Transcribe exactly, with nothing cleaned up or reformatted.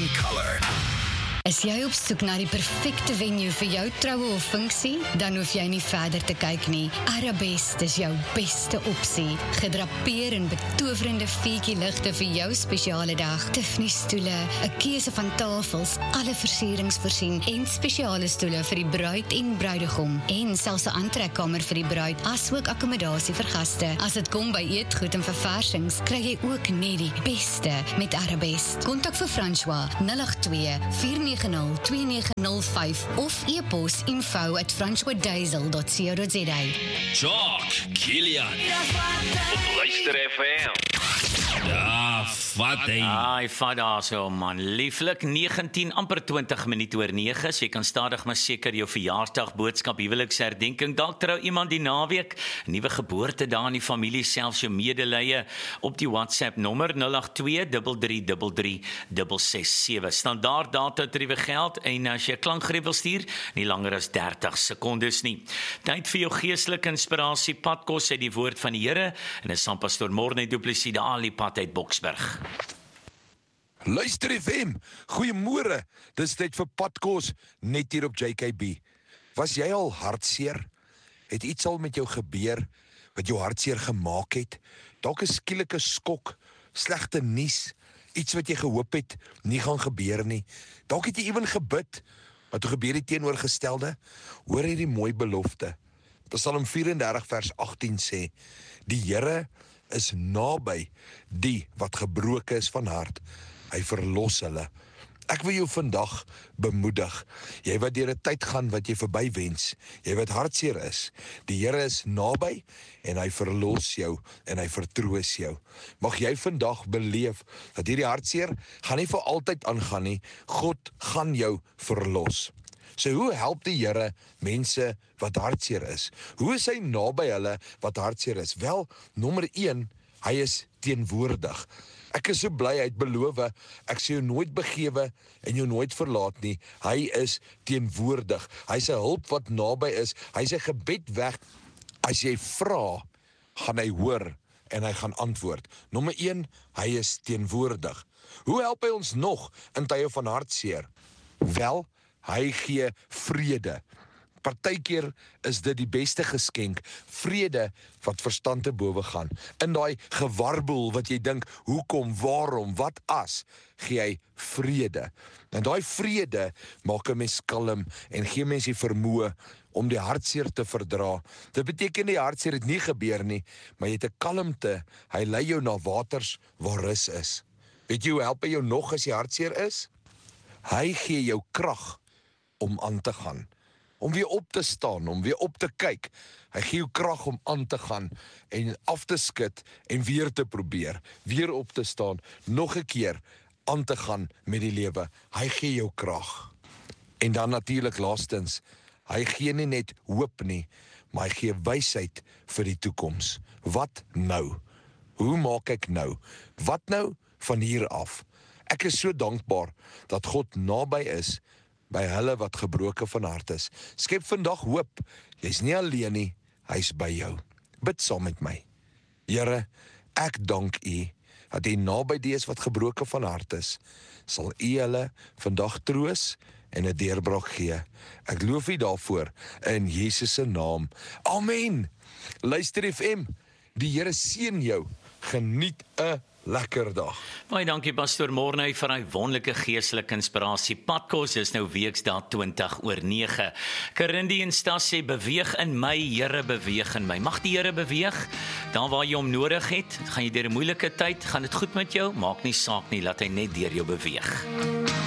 on colour. Is jy op soek na die perfekte venue vir jou troue of funksie? Dan hoef jy nie verder te kyk nie. Arabest is jou beste opsie. Gedrapeer in betowerende veetjie ligte vir jou spesiale dag. Tiffany stoele, 'n keuse van tafels, alle versierings voorsien en spesiale stoele vir die bruid en bruidegom. En selfs 'n aantrekkamer vir die bruid, asook akkommodasie vir gaste. As dit kom by eetgoed en verversings, kry jy ook net die beste met Arabest. Kontak vir François nul agt twee vier nege nul twee nege nul vyf of e-pos info at francois diesel dot co dot za. Jock, Kilian. Op Luister F M. Ja, vat hy. Ai, vat daar so man, lieflik negentien amper twintig minute oor nege, so jy kan stadig maar seker jou verjaarsdag boodskap, huweliksherdenking, dalk trou iemand die naweek, nuwe geboorte daar in die familie, selfs jou medelee op die WhatsApp nommer nul agt twee drie drie drie drie ses ses sewe. Standaard data tariewe geld en as jy 'n klankgreep wil stuur, nie langer as dertig sekondes nie. Tyd vir jou geestelike inspirasie, padkos uit die woord van die Here en is saam pastoor Morne Du Plessis daar die pad uit Boksburg. Luister F M, goeiemôre, dis tyd vir padkos, net hier op J K B. Was jy al hartseer? Het iets al met jou gebeur, wat jou hartseer gemaak het? Dalk 'n skielike skok, slegte nuus, iets wat jy gehoop het, nie gaan gebeur nie. Dalk het jy ewen gebid, maar toe gebeur die teenoorgestelde. Hoor hierdie mooi belofte. Psalm vyf en dertig vers agttien sê, die Here is naby die wat gebroken is van hart. Hy verlos hulle. Ek wil jou vandag bemoedig. Jy wat deur 'n tyd gaan wat jy verby wens, jy wat hartseer is. Die Here is naby en hy verlos jou en hy vertroos jou. Mag jy vandag beleef dat hierdie hartseer gaan nie vir altyd aangaan nie. God gaan jou verlos. So hoe help die Here mense wat hartseer is? Hoe is hy naby hulle wat hartseer is? Wel, nommer een, hy is teenwoordig. Ek is so bly, hy het beloof, ek sal jou nooit begewe en jou nooit verlaat nie. Hy is teenwoordig. Hy is 'n hulp wat naby is. Hy is 'n gebed weg. As jy vra, gaan hy hoor en hy gaan antwoord. Nommer een, hy is teenwoordig. Hoe help hy ons nog in tye van hartseer? Wel, hy gee vrede. Partykeer is dit die beste geskenk, vrede wat verstand te bowe gaan. In daai gewarbel wat jy dink, hoekom, waarom, wat as, gee hy vrede. En daai vrede maak 'n mens kalm en gee mens die vermoë om die hartseer te verdra. Dit beteken die hartseer het nie gebeur nie, maar jy het 'n kalmte, hy lei jou na waters waar rus is. Weet jy hoe help hy jou nog as jy hartseer is? Hy gee jou krag om aan te gaan, om weer op te staan, om weer op te kyk. Hy gee jou krag om aan te gaan en af te skud en weer te probeer, weer op te staan, nog 'n keer aan te gaan met die lewe. Hy gee jou krag. En dan natuurlik laastens, hy gee nie net hoop nie, maar hy gee wysheid vir die toekoms. Wat nou? Hoe maak ek nou? Wat nou van hier af? Ek is so dankbaar dat God naby is by hulle wat gebroken van hart is. Skep vandag hoop. Jy's nie alleen nie, hy's by jou. Bid saam met my. Here, ek dank U dat U naby die is wat gebroken van hart is. Sal U hulle vandag troos en 'n deurbraak gee. Ek loof U daarvoor in Jesus se naam. Amen. Luister F M, die Here seën jou. Geniet 'n lekker dag. Baie dankie pastoor Morne vir hy wonderlike geestelike inspirasie. Padkos is nou weksdae twintig oor nege. Karindi en Stas sê, beweeg in my, Here, beweeg in my. Mag die Here beweeg, dan waar jy hom nodig het, gaan jy deur 'n moeilike tyd, gaan dit goed met jou, maak nie saak nie, laat hy net deur jou beweeg.